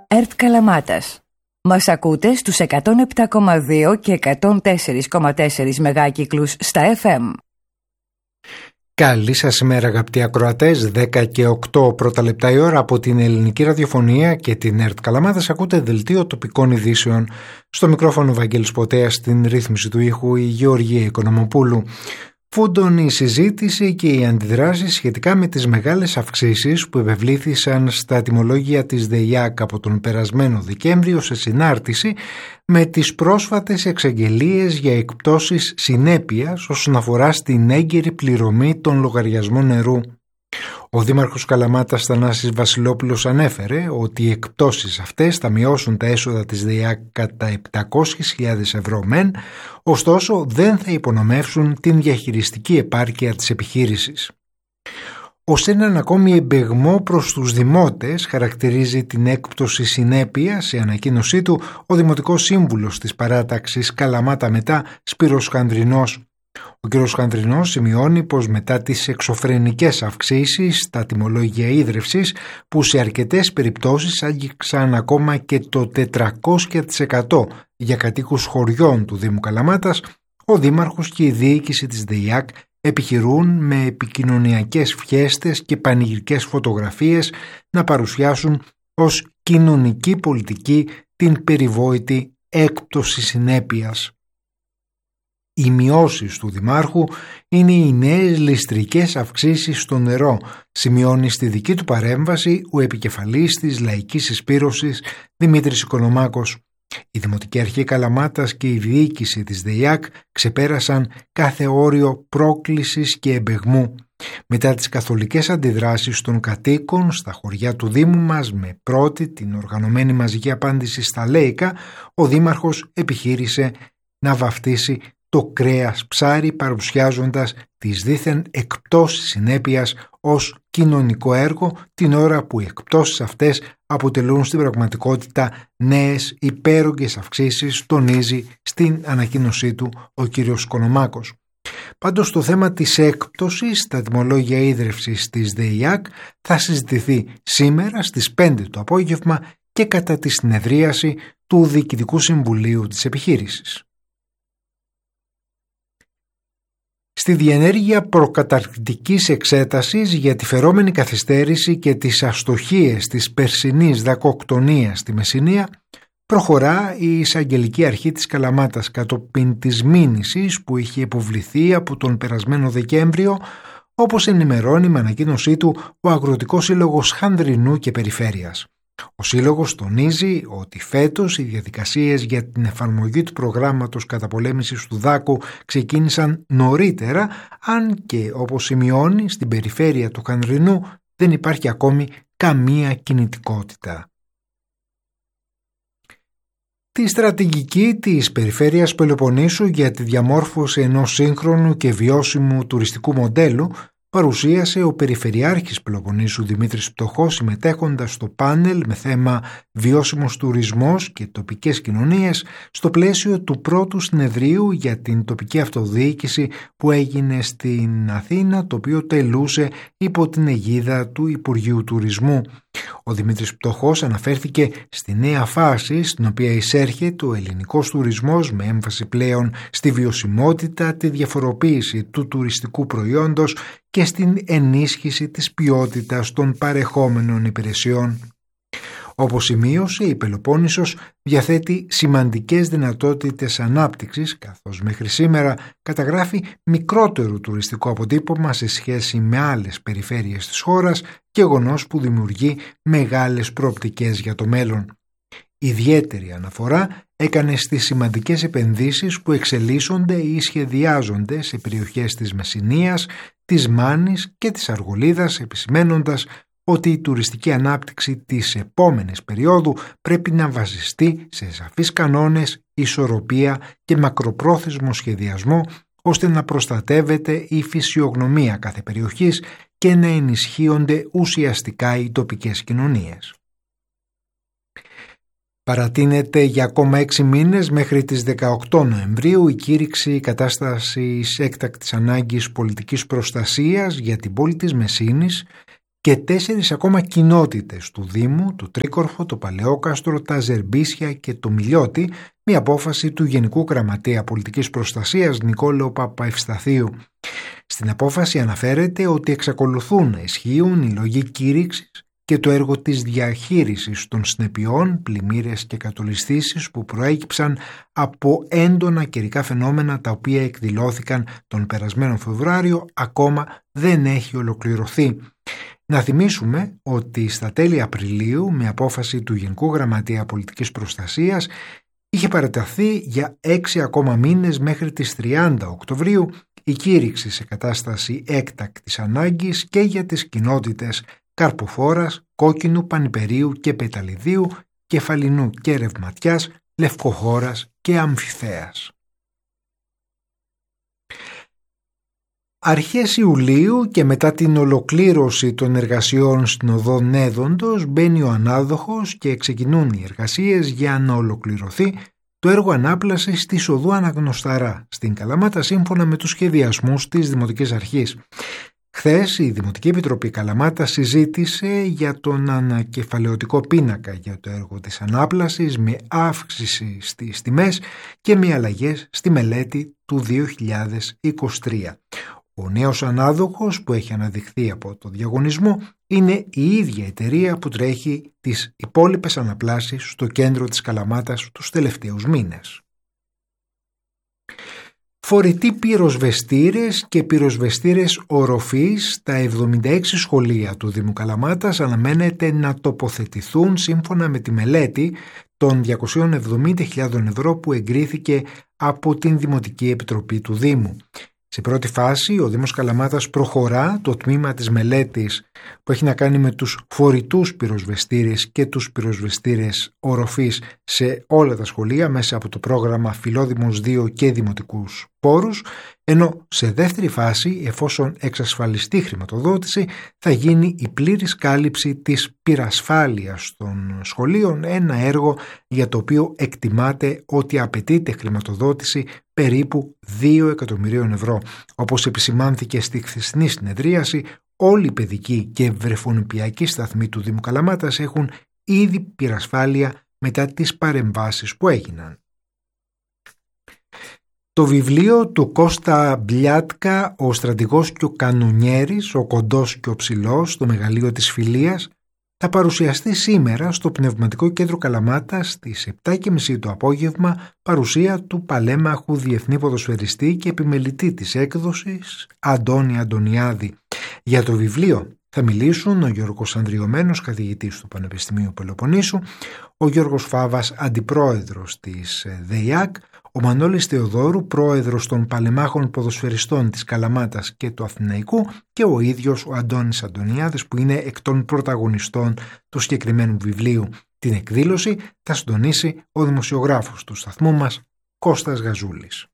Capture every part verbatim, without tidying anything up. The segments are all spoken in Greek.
ΕΡΤ Καλαμάτας. Μας ακούτε στους εκατόν επτά κόμμα δύο και εκατόν τέσσερα κόμμα τέσσερα μεγάκυκλους στα εφ εμ. Καλή σας ημέρα αγαπητοί ακροατές, δέκα και οκτώ πρώτα λεπτά η ώρα από την ελληνική ραδιοφωνία και την ΕΡΤ Καλαμάτας. Ακούτε δελτίο τοπικών ειδήσεων. Στο μικρόφωνο Βαγγέλης Ποτέας, στην ρύθμιση του ήχου η Γεωργία Οικονομοπούλου. Φούντωνη η συζήτηση και οι αντιδράσεις σχετικά με τις μεγάλες αυξήσεις που επευλήθησαν στα τιμολόγια της ΔΕΙΑΚ από τον περασμένο Δεκέμβριο σε συνάρτηση με τις πρόσφατες εξαγγελίες για εκπτώσεις συνέπειας όσον αφορά στην έγκαιρη πληρωμή των λογαριασμών νερού. Ο Δήμαρχος Καλαμάτας Θανάσης Βασιλόπουλος ανέφερε ότι οι εκπτώσεις αυτές θα μειώσουν τα έσοδα της ΔΕΙΑΚ κατά επτακόσιες χιλιάδες ευρώ μεν, ωστόσο δεν θα υπονομεύσουν την διαχειριστική επάρκεια της επιχείρησης. Ως έναν ακόμη εμπεγμό προς τους δημότες χαρακτηρίζει την έκπτωση συνέπεια σε ανακοίνωσή του ο Δημοτικός Σύμβουλος της Παράταξης Καλαμάτα Μετά, Σπύρος Χανδρινός. Ο κ. Χανδρινός σημειώνει πως μετά τις εξωφρενικές αυξήσεις στα τιμολόγια ίδρευσης, που σε αρκετές περιπτώσεις άγγιξαν ακόμα και το τετρακόσια τοις εκατό για κατοίκους χωριών του Δήμου Καλαμάτας, ο Δήμαρχος και η διοίκηση της ΔΕΙΑΚ επιχειρούν με επικοινωνιακές φιέστες και πανηγυρικές φωτογραφίες να παρουσιάσουν ως κοινωνική πολιτική την περιβόητη έκπτωση συνέπειας. Οι μειώσεις του Δημάρχου είναι οι νέες ληστρικές αυξήσεις στο νερό, σημειώνει στη δική του παρέμβαση ο επικεφαλής της Λαϊκής Συσπήρωσης Δημήτρης Οικονομάκος. Η Δημοτική Αρχή Καλαμάτας και η διοίκηση της ΔΕΙΑΚ ξεπέρασαν κάθε όριο πρόκλησης και εμπεγμού. Μετά τις καθολικές αντιδράσεις των κατοίκων στα χωριά του Δήμου μας, με πρώτη την οργανωμένη μαζική απάντηση στα Λέικα, ο Δήμαρχος επιχείρησε να βαφτίσει το κρέας ψάρι, παρουσιάζοντας τις δήθεν εκπτώσεις συνέπειας ως κοινωνικό έργο, την ώρα που οι εκπτώσεις αυτές αποτελούν στην πραγματικότητα νέες υπέρογγες αυξήσεις, τονίζει στην ανακοίνωσή του ο κ. Οικονομάκος. Πάντως το θέμα της έκπτωσης στα τιμολόγια ίδρευσης της ΔΕΙΑΚ θα συζητηθεί σήμερα στις πέντε το απόγευμα και κατά τη συνεδρίαση του Διοικητικού Συμβουλίου της επιχείρησης. Στη διενέργεια προκαταρκτικής εξέτασης για τη φερόμενη καθυστέρηση και τις αστοχίες της περσινής δακοκτονίας στη Μεσσηνία, προχωρά η Εισαγγελική Αρχή της Καλαμάτας κατόπιν της μήνυσης που είχε υποβληθεί από τον περασμένο Δεκέμβριο, όπως ενημερώνει με ανακοίνωσή του ο Αγροτικός Σύλλογος Χανδρινού και Περιφέρειας. Ο Σύλλογος τονίζει ότι φέτος οι διαδικασίες για την εφαρμογή του προγράμματος καταπολέμησης του δάκου ξεκίνησαν νωρίτερα, αν και όπως σημειώνει στην περιφέρεια του Χανδρινού δεν υπάρχει ακόμη καμία κινητικότητα. Τη στρατηγική της περιφέρειας Πελοποννήσου για τη διαμόρφωση ενός σύγχρονου και βιώσιμου τουριστικού μοντέλου παρουσίασε ο Περιφερειάρχης Πελοποννήσου Δημήτρης Πτωχός, συμμετέχοντας στο πάνελ με θέμα «Βιώσιμος τουρισμός και τοπικές κοινωνίες» στο πλαίσιο του πρώτου συνεδρίου για την τοπική αυτοδιοίκηση που έγινε στην Αθήνα, το οποίο τελούσε υπό την αιγίδα του Υπουργείου Τουρισμού. Ο Δημήτρης Πτωχός αναφέρθηκε στη νέα φάση στην οποία εισέρχεται ο ελληνικός τουρισμός, με έμφαση πλέον στη βιωσιμότητα, τη διαφοροποίηση του τουριστικού προϊόντος και στην ενίσχυση της ποιότητας των παρεχόμενων υπηρεσιών. Όπως σημείωσε, η Πελοπόννησος διαθέτει σημαντικές δυνατότητες ανάπτυξης, καθώς μέχρι σήμερα καταγράφει μικρότερο τουριστικό αποτύπωμα σε σχέση με άλλες περιφέρειες της χώρας, γεγονός που δημιουργεί μεγάλες προοπτικές για το μέλλον. Ιδιαίτερη αναφορά έκανε στις σημαντικές επενδύσεις που εξελίσσονται ή σχεδιάζονται σε περιοχές της Μεσσηνίας, της Μάνης και της Αργολίδας, επισημένοντας ότι η τουριστική ανάπτυξη της επόμενης περίοδου πρέπει να βασιστεί σε σαφείς κανόνες, ισορροπία και μακροπρόθεσμο σχεδιασμό, ώστε να προστατεύεται η φυσιογνωμία κάθε περιοχής και να ενισχύονται ουσιαστικά οι τοπικές κοινωνίες. Παρατείνεται για ακόμα έξι μήνες μέχρι τις δεκαοκτώ Νοεμβρίου η κήρυξη κατάστασης έκτακτης ανάγκης πολιτικής προστασίας για την πόλη της Μεσσήνης και τέσσερις ακόμα κοινότητες του Δήμου, το Τρίκορφο, το Παλαιόκαστρο, τα Ζερμπίσια και το Μιλιώτη, με απόφαση του Γενικού Γραμματέα Πολιτικής Προστασίας Νικόλαου Παπαευσταθίου. Στην απόφαση αναφέρεται ότι εξακολουθούν να ισχύουν οι λόγοι κήρυξης και το έργο της διαχείρισης των συνεπειών, πλημμύρες και κατολισθήσεις που προέκυψαν από έντονα καιρικά φαινόμενα τα οποία εκδηλώθηκαν τον περασμένο Φεβρουάριο ακόμα δεν έχει ολοκληρωθεί. Να θυμίσουμε ότι στα τέλη Απριλίου, με απόφαση του Γενικού Γραμματέα Πολιτικής Προστασίας, είχε παραταθεί για έξι ακόμα μήνες μέχρι τις τριάντα Οκτωβρίου η κήρυξη σε κατάσταση έκτακτης ανάγκης και για τις κοινότητες Καρποφόρας, Κόκκινου, Πανιπερίου και Πεταλιδίου, Κεφαλινού και Ρευματιάς, Λευκοχώρας και Αμφιθέας. Αρχές Ιουλίου και μετά την ολοκλήρωση των εργασιών στην οδό Νέδοντος μπαίνει ο ανάδοχος και ξεκινούν οι εργασίες για να ολοκληρωθεί το έργο ανάπλασης της οδού Αναγνωσταρά στην Καλαμάτα σύμφωνα με τους σχεδιασμούς της Δημοτικής Αρχής. Χθες η Δημοτική Επιτροπή Καλαμάτα συζήτησε για τον ανακεφαλαιωτικό πίνακα για το έργο της ανάπλασης με αύξηση στις τιμές και με αλλαγές στη μελέτη του δύο χιλιάδες είκοσι τρία. Ο νέος ανάδοχος που έχει αναδειχθεί από το διαγωνισμό είναι η ίδια εταιρεία που τρέχει τις υπόλοιπες αναπλάσεις στο κέντρο της Καλαμάτας τους τελευταίους μήνες. Φορητοί πυροσβεστήρες και πυροσβεστήρες οροφής στα εβδομήντα έξι σχολεία του Δήμου Καλαμάτας αναμένεται να τοποθετηθούν σύμφωνα με τη μελέτη των διακόσιες εβδομήντα χιλιάδες ευρώ που εγκρίθηκε από την Δημοτική Επιτροπή του Δήμου. Σε πρώτη φάση, ο Δήμος Καλαμάτας προχωρά το τμήμα της μελέτης που έχει να κάνει με τους φορητούς πυροσβεστήρες και τους πυροσβεστήρες οροφής σε όλα τα σχολεία μέσα από το πρόγραμμα Φιλόδημος δύο και Δημοτικούς Πόρους, ενώ σε δεύτερη φάση, εφόσον εξασφαλιστεί χρηματοδότηση, θα γίνει η πλήρης κάλυψη της πυρασφάλειας των σχολείων, ένα έργο για το οποίο εκτιμάται ότι απαιτείται χρηματοδότηση περίπου δύο εκατομμυρίων ευρώ. Όπως επισημάνθηκε στη χθεσινή συνεδρίαση, όλοι οι παιδικοί και βρεφονιπιακοί σταθμοί του Δήμου Καλαμάτας έχουν ήδη πυρασφάλεια μετά τις παρεμβάσεις που έγιναν. Το βιβλίο του Κώστα Μπλιάτκα «Ο στρατηγός και ο κανονιέρης, ο κοντός και ο ψηλός, το μεγαλείο της φιλίας» θα παρουσιαστεί σήμερα στο Πνευματικό Κέντρο Καλαμάτας στις επτά και μισή το απόγευμα, παρουσία του παλέμαχου διεθνή ποδοσφαιριστή και επιμελητή της έκδοσης Αντώνη Αντωνιάδη. Για το βιβλίο θα μιλήσουν ο Γιώργος Ανδριωμένος, καθηγητής του Πανεπιστημίου Πελοποννήσου, ο Γιώργος Φάβας, αντιπρόεδρος της ΔΕΙΑΚ, ο Μανώλης Θεοδόρου, πρόεδρος των παλεμάχων ποδοσφαιριστών της Καλαμάτας και του Αθηναϊκού, και ο ίδιος ο Αντώνης Αντωνιάδης, που είναι εκ των πρωταγωνιστών του συγκεκριμένου βιβλίου. Την εκδήλωση θα συντονίσει ο δημοσιογράφος του σταθμού μας, Κώστας Γαζούλης.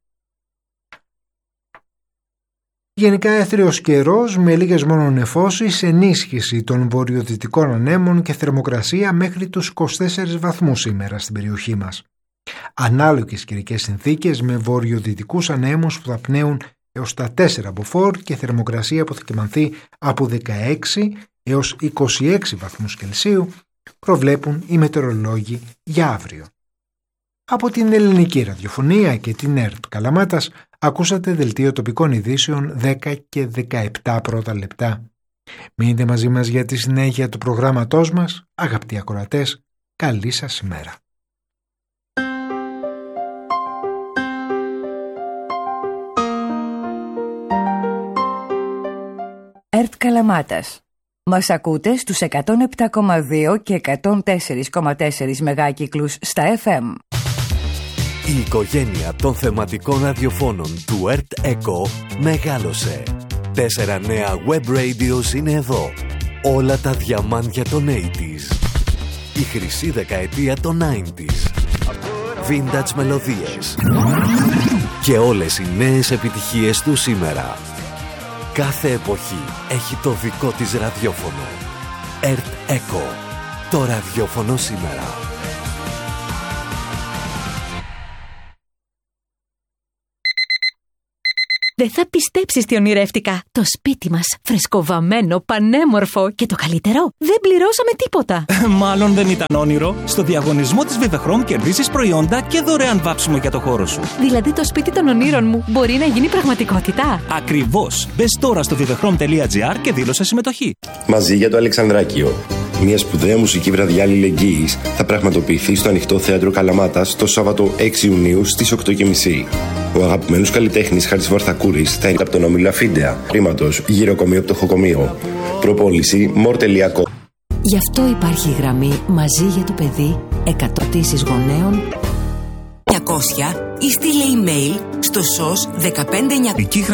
Γενικά έθριος καιρός με λίγες μόνο νεφώσεις, ενίσχυση των βορειοδυτικών ανέμων και θερμοκρασία μέχρι τους είκοσι τέσσερις βαθμούς σήμερα στην περιοχή μας. Ανάλογες καιρικές συνθήκες με βορειοδυτικούς ανέμους που θα πνέουν έως τα τέσσερα μποφόρ και θερμοκρασία που θα κυμανθεί από δεκαέξι έως είκοσι έξι βαθμούς Κελσίου προβλέπουν οι μετεωρολόγοι για αύριο. Από την Ελληνική Ραδιοφωνία και την ΕΡΤ Καλαμάτας ακούσατε δελτίο τοπικών ειδήσεων δέκα και δεκαεπτά πρώτα λεπτά. Μείνετε μαζί μας για τη συνέχεια του προγράμματός μας. Αγαπητοί ακροατές, καλή σας ημέρα. ΕΡΤ Καλαμάτας. Μας ακούτε στους εκατόν επτά κόμμα δύο και εκατόν τέσσερα κόμμα τέσσερα μεγάκυκλους στα εφ εμ. Η οικογένεια των θεματικών ραδιοφώνων του ΕΡΤ ΕΚΟ μεγάλωσε. Τέσσερα νέα web radios είναι εδώ. Όλα τα διαμάντια των ογδόντα. Η χρυσή δεκαετία των ενενήντα. Vintage μελωδίες. Και όλες οι νέες επιτυχίες του σήμερα. Κάθε εποχή έχει το δικό της ραδιόφωνο. ΕΡΤ ΕΚΟ. Το ραδιόφωνο σήμερα. Δεν θα πιστέψεις τι ονειρεύτηκα. Το σπίτι μας, φρεσκοβαμμένο, πανέμορφο και το καλύτερο, δεν πληρώσαμε τίποτα. Μάλλον δεν ήταν όνειρο. Στο διαγωνισμό της Vivechrom κερδίσεις προϊόντα και δωρεάν βάψιμο για το χώρο σου. Δηλαδή το σπίτι των ονείρων μου μπορεί να γίνει πραγματικότητα. Ακριβώς. Μπες τώρα στο vivechrom τελεία gr και δήλωσε συμμετοχή. Μαζί για το Αλεξανδράκιο. Μια σπουδαία μουσική βραδιά αλληλεγγύης θα πραγματοποιηθεί στο Ανοιχτό Θέατρο Καλαμάτας το Σάββατο έξι Ιουνίου στις οκτώ και μισή. Ο αγαπημένος καλλιτέχνης Χάρης Βαρθακούρης θα είναι από τον όμιλο Αφίντεα. Ρήματος γυροκομείο πτωχοκομείο. Προπόληση μορ τελεία com. Γι' αυτό υπάρχει η γραμμή Μαζί για το παιδί εκατό τήσεις γονέων εννιακόσια ή στείλε email στο σος δεκαπέντε εννιακόσια.